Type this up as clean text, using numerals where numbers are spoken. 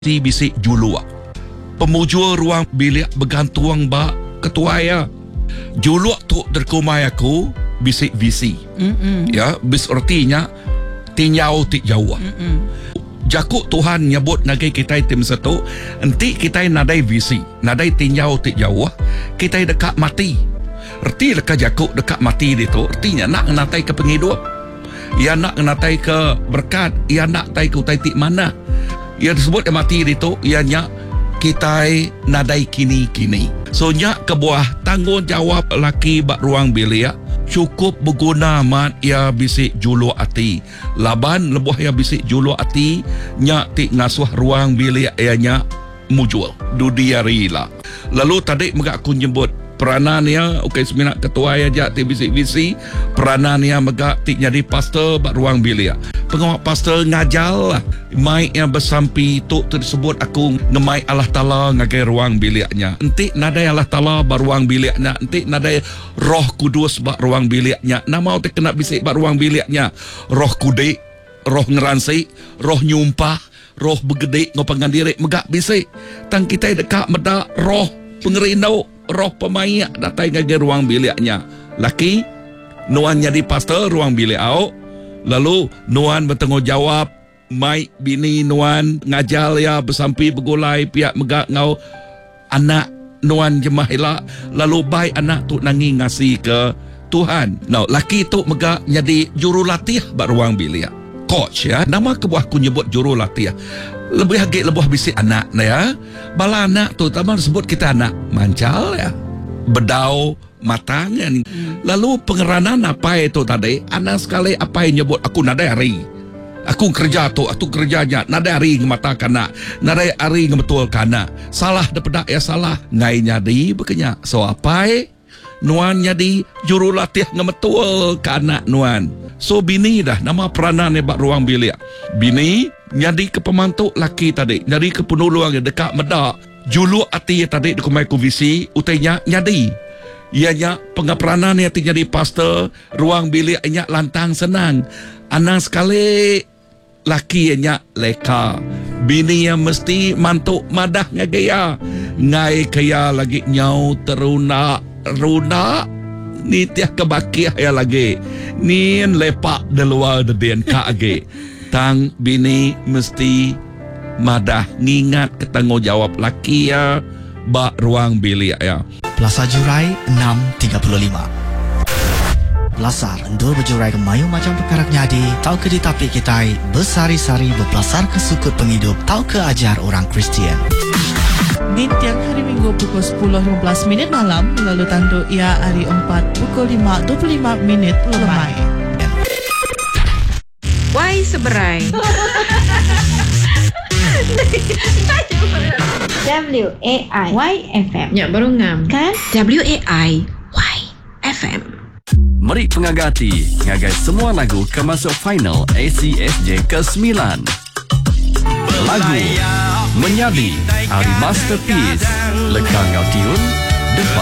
bisik julua. Pemujur ruang bilik bergantung ba ketua ya. Julua tu terkumai aku bisik visi. Ya, bis artinya tinyau ti Jawa. Jakuk Tuhan nyebut nagai kita tim satu, enti kita nadai visi, nadai tinyau ti Jawa, kita dekat mati. Erti dekat jakuk dekat mati itu, artinya nak natai ke penghidup. Ia nak natai ke berkat, ia nak tai ke utai ti mana. Ia disebut ke mati itu, ianya kita nadai kini-kini. So nyak kebuah tanggungjawab laki bak ruang bilik cukup berguna mat ia bisik julu ati. Laban lebuh ia bisik julu ati nyak ti ngasuh ruang bilik ianya mujul dudiari lah. Lalu tadi megak aku nyebut peranan ia seminat ketua aja ti bisik visi, peranan ia megak ti jadi pastor bak ruang bilik. Pengawal pastor ngajal lah mai yang bersampi tu tersebut aku ngemai Allah Ta'ala ngagai ruang biliknya. Enti nadai Allah Ta'ala bak ruang biliknya, enti nadai Roh Kudus bak ruang biliknya. Nama tu kena bisik bak ruang biliknya. Roh kudik, roh ngeransi, roh nyumpah, roh bergedik ngopangan diri megak bisik. Tang kita dekat meda roh pengerindau, roh pemayak datai ngagai ruang biliknya. Laki nuan jadi pastor ruang bilik au. Lalu nuan bertanggungjawab mai bini nuan ngajal ya bersampi bergulai pihak megak ngau anak nuan jemahila. Lalu bai anak tu nangi ngasih ke Tuhan. Now laki tu megak jadi jurulatih bak ruang bilik. Coach ya. Nama kebuah ku nyebut jurulatih. Lebih hagik lebuh bisik anak ya. Bala anak tu taman sebut kita anak mancal ya. Bedau matangnya ni. Lalu pengeranan apa itu tadi? Anak sekali apa yang nyebut aku nadai hari. Aku kerja tu, aku kerjanya nadai hari ngemata kana, nadai hari ngebetul kana. Salah daripada ya salah. Ngai nyadi bekenya. So apa nuan nyadi jurulatih ngebetul kana nuan. So bini dah nama peranan bak ruang bilik. Bini nyadi ke pemantu laki tadi, nyadi ke penolong dekat medak. Julu ati tadi dikumai ku visi utainya nyadi. Ianya pengaperanan yang jadi pastor ruang bilik ianya lantang senang. Anak sekali laki ianya leka. Bini yang mesti mantuk madah ngagaya. Ngai kaya lagi nyau teruna runa. Ni tiah kebakiah ya lagi. Ni lepak di luar den ka age. Tang bini mesti madah ngingat ketanggungjawab laki ya bak ruang bilik ya. Plaza Jurai 6.35. Belasar endul berjurai ke mayu macam perkara nyadi. Tahu ke ditapi kita bersari-sari berbelasar ke sukut penghidup. Tahu ke ajar orang Kristian. Di tiang hari Minggu pukul 10.15 malam. Lalu tanduk ia hari 4 pukul 5.25 lemai. Why seberai? WAI-YFM. Ya, baru ngam. Kan? WAI-YFM. Mari pengagati ngagai semua lagu ke masuk final ACSJ ke-9. Lagu Menyadi Hari Masterpiece Lekang Ngau Tiun Depan